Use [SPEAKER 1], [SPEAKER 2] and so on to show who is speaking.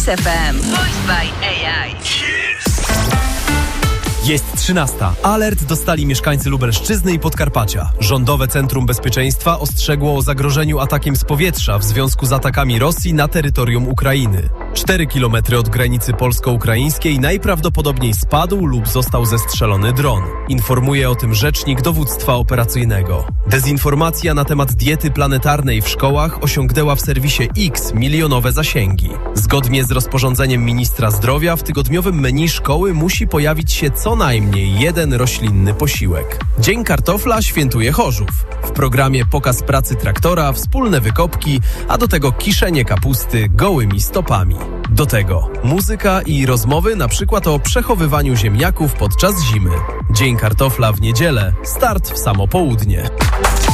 [SPEAKER 1] FM. Voiced by AI.
[SPEAKER 2] Jest 13. Alert dostali mieszkańcy Lubelszczyzny i Podkarpacia. Rządowe Centrum Bezpieczeństwa ostrzegło o zagrożeniu atakiem z powietrza w związku z atakami Rosji na terytorium Ukrainy. 4 km od granicy polsko-ukraińskiej najprawdopodobniej spadł lub został zestrzelony dron. Informuje o tym rzecznik dowództwa operacyjnego. Dezinformacja na temat diety planetarnej w szkołach osiągnęła w serwisie X milionowe zasięgi. Zgodnie z rozporządzeniem ministra zdrowia w tygodniowym menu szkoły musi pojawić się co najmniej jeden roślinny posiłek. Dzień kartofla świętuje Chorzów. W programie pokaz pracy traktora, wspólne wykopki, a do tego kiszenie kapusty gołymi stopami. Do tego muzyka i rozmowy na przykład o przechowywaniu ziemniaków podczas zimy. Dzień kartofla w niedzielę, start w samo południe.